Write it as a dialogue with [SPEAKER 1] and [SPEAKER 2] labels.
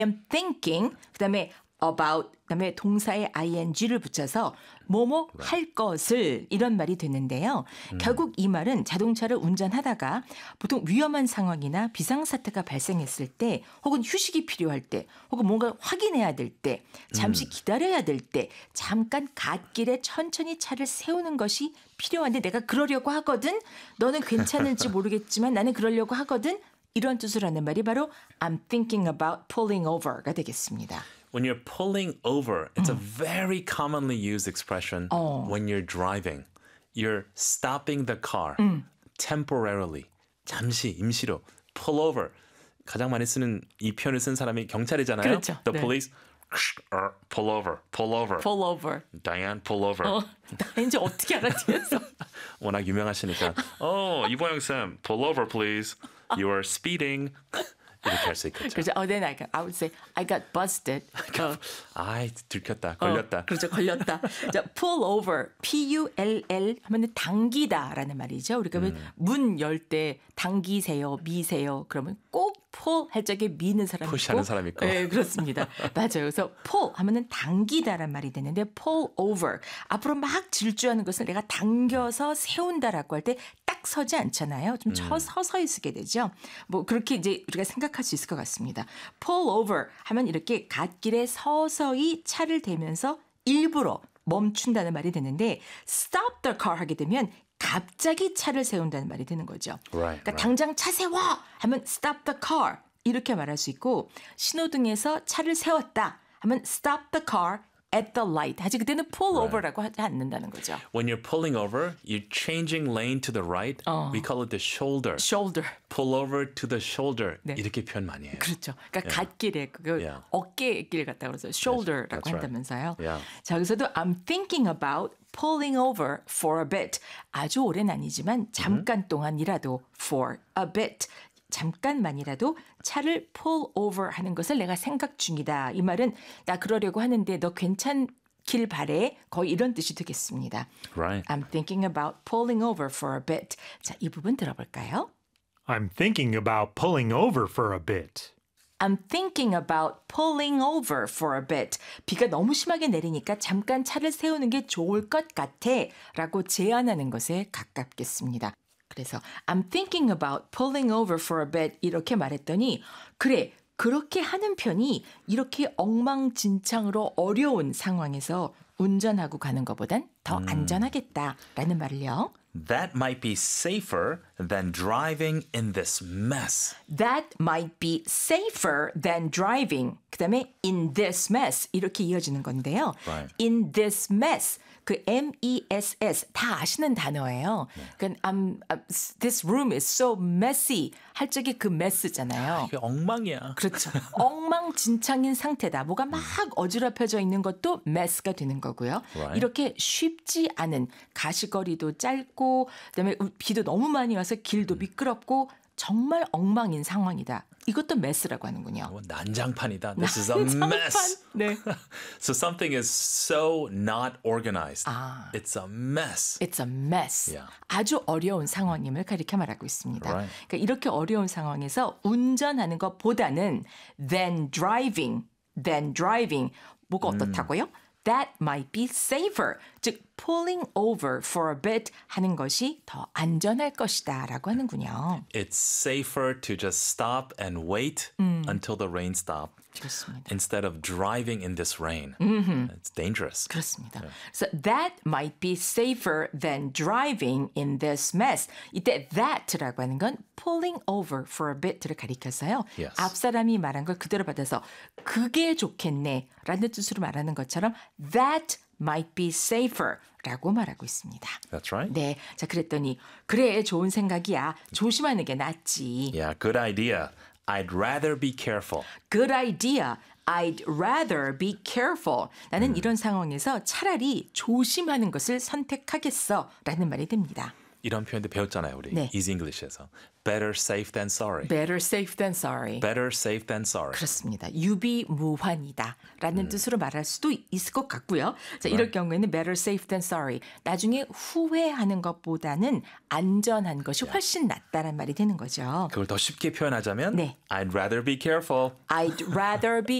[SPEAKER 1] am thinking 그다음에 about 그다음에 동사에 ing를 붙여서 뭐뭐 할 것을 이런 말이 되는데요. 결국 이 말은 자동차를 운전하다가 보통 위험한 상황이나 비상사태가 발생했을 때 혹은 휴식이 필요할 때 혹은 뭔가 확인해야 될 때 잠시 기다려야 될 때 잠깐 갓길에 천천히 차를 세우는 것이 필요한데 내가 그러려고 하거든. 너는 괜찮을지 모르겠지만 나는 그러려고 하거든. 이런 뜻을 하는 말이 바로 I'm thinking about pulling over가 되겠습니다.
[SPEAKER 2] When you're pulling over, it's a very commonly used expression when you're driving. You're stopping the car temporarily. 잠시, 임시로. Pull over. 가장 많이 쓰는 이 표현을 쓴 사람이 경찰이잖아요.
[SPEAKER 1] 그렇죠.
[SPEAKER 2] The
[SPEAKER 1] 네.
[SPEAKER 2] police. Pull over. Pull over.
[SPEAKER 1] pull over.
[SPEAKER 2] Diane, pull over.
[SPEAKER 1] 나 이제 어떻게 알아듣겠어.
[SPEAKER 2] 워낙 유명하시니까. 이보영 쌤, pull over please. You are speeding. 이렇게 할 수 있겠죠.
[SPEAKER 1] 그래서 then I would say I got busted.
[SPEAKER 2] 아이, 들켰다. 걸렸다.
[SPEAKER 1] 그렇죠. 걸렸다. 자, pull over. P-U-L-L 하면 당기다라는 말이죠. 우리가 문 열 때 당기세요, 미세요. 그러면 꼭 pull 할 적에 미는 사람이 있고.
[SPEAKER 2] 푸시하는 사람이 있고.
[SPEAKER 1] 네, 그렇습니다. 맞아요. 그래서 pull 하면은 당기다란 말이 되는데 pull over. 앞으로 막 질주하는 것을 내가 당겨서 세운다라고 할 때 딱 서지 않잖아요. 좀 서서히 쓰게 되죠. 뭐 그렇게 이제 우리가 생각할 수 있을 것 같습니다. pull over 하면 이렇게 갓길에 서서히 차를 대면서 일부러 멈춘다는 말이 되는데 stop the car 하게 되면 갑자기 차를 세운다는 말이 되는 거죠. 그러니까 당장 차 세워 하면 stop the car 이렇게 말할 수 있고 신호등에서 차를 세웠다 하면 stop the car at the light. 하지 그때는 pull over라고 하지 않는다는 거죠.
[SPEAKER 2] When you're pulling over, you're changing lane to the right. We call it the shoulder.
[SPEAKER 1] shoulder.
[SPEAKER 2] Pull over to the shoulder.
[SPEAKER 1] 네.
[SPEAKER 2] 이렇게 표현 많이 해요.
[SPEAKER 1] 그렇죠. 그러니까 갓길에 어깨길 갖다 그래서 shoulder라고
[SPEAKER 2] That's right.
[SPEAKER 1] 한다면서요.
[SPEAKER 2] Yeah.
[SPEAKER 1] 자, 여기서도 I'm thinking about pulling over for a bit. 아주 오래는 아니지만 잠깐 동안이라도 for a bit. 잠깐만이라도 차를 pull over 하는 것을 내가 생각 중이다. 이 말은 나 그러려고 하는데 너 괜찮길 바래. 거의 이런 뜻이 되겠습니다.
[SPEAKER 2] Right.
[SPEAKER 1] I'm thinking about pulling over for a bit. 자, 이 부분 들어볼까요?
[SPEAKER 3] I'm thinking about pulling over for a bit.
[SPEAKER 1] I'm thinking about pulling over for a bit. 비가 너무 심하게 내리니까 잠깐 차를 세우는 게 좋을 것 같아 라고 제안하는 것에 가깝겠습니다. 그래서 I'm thinking about pulling over for a bit 이렇게 말했더니 그래 그렇게 하는 편이 이렇게 엉망진창으로 어려운 상황에서 운전하고 가는 것보단 더 안전하겠다라는 말을요.
[SPEAKER 2] That might be safer than driving in this mess.
[SPEAKER 1] That might be safer than driving. 그다음에 in this mess 이렇게 이어지는 건데요.
[SPEAKER 2] Right.
[SPEAKER 1] In this mess. 그 M-E-S-S 다 아시는 단어예요. 그러니까 this room is so messy 할 적에 그 mess잖아요.
[SPEAKER 2] 이게 엉망이야.
[SPEAKER 1] 그렇죠. 엉망진창인 상태다. 뭐가 막 어지럽혀져 있는 것도 mess가 되는 거고요.
[SPEAKER 2] Right.
[SPEAKER 1] 이렇게 쉽지 않은 가시거리도 짧고 그다음에 비도 너무 많이 와서 길도 미끄럽고 정말 엉망인 상황이다. 이것도 mess라고 하는군요.
[SPEAKER 2] 난장판이다. This is a mess.
[SPEAKER 1] 네.
[SPEAKER 2] So something is so not organized. It's a mess.
[SPEAKER 1] It's a mess.
[SPEAKER 2] Yeah.
[SPEAKER 1] 아주 어려운 상황임을 가리켜 말하고 있습니다.
[SPEAKER 2] Right.
[SPEAKER 1] 그러니까 이렇게 어려운 상황에서 운전하는 것보다는 than driving. 뭐가 어떻다고요? That might be safer. 즉 pulling over for a bit 하는 것이 더 안전할 것이다 라고 하는군요.
[SPEAKER 2] It's safer to just stop and wait until the rain stops
[SPEAKER 1] 그렇습니다.
[SPEAKER 2] instead of driving in this rain. It's dangerous.
[SPEAKER 1] 그렇습니다. 그래서 that might be safer than driving in this mess. 이때 that라고 하는 건 pulling over for a bit를 가리켜서요.
[SPEAKER 2] Yes.
[SPEAKER 1] 앞 사람이 말한 걸 그대로 받아서 그게 좋겠네 라는 뜻으로 말하는 것처럼 that might be safer 라고 말하고 있습니다.
[SPEAKER 2] That's right.
[SPEAKER 1] 네, 자 그랬더니 그래 좋은 생각이야. 조심하는 게 낫지.
[SPEAKER 2] Yeah, good idea. I'd rather be careful.
[SPEAKER 1] Good idea. I'd rather be careful. 나는 이런 상황에서 차라리 조심하는 것을 선택하겠어 라는 말이 됩니다.
[SPEAKER 2] 이런 표현도 배웠잖아요, 우리.
[SPEAKER 1] 네.
[SPEAKER 2] Easy English에서. Better safe than sorry.
[SPEAKER 1] Better safe than sorry.
[SPEAKER 2] Better safe than sorry.
[SPEAKER 1] 그렇습니다. 유비무환이다라는 뜻으로 말할 수도 있을 것 같고요. 자, 이럴 경우에는 better safe than sorry. 나중에 후회하는 것보다는 안전한 것이 훨씬 낫다란 말이 되는 거죠.
[SPEAKER 2] 그걸 더 쉽게 표현하자면
[SPEAKER 1] 네.
[SPEAKER 2] I'd rather be careful.
[SPEAKER 1] I'd rather be